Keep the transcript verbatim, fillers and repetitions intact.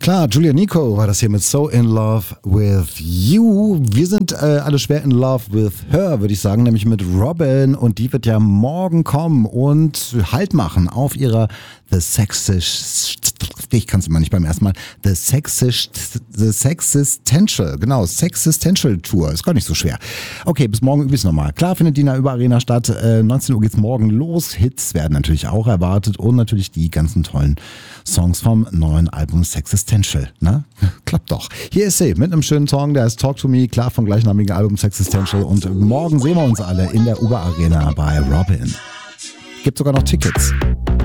Klar, Julia Nico war das hier mit So in Love with You. Wir sind äh, alle schwer in love with her, würde ich sagen, nämlich mit Robin. Und die wird ja morgen kommen und Halt machen auf ihrer The Sexish, ich kann es immer nicht beim ersten Mal, The Sexish, The Sexistential, genau, Sexistential Tour, ist gar nicht so schwer. Okay, bis morgen übe ich es nochmal. Klar findet die in der Über-Arena statt, äh, neunzehn Uhr geht's morgen los, Hits werden natürlich auch erwartet und natürlich die ganzen tollen Songs vom neuen Album Sexistential, ne? Klappt doch. Hier ist sie mit einem schönen Song, der heißt Talk to Me, klar vom gleichnamigen Album Sexistential und morgen sehen wir uns alle in der Über-Arena bei Robin. Gibt sogar noch Tickets.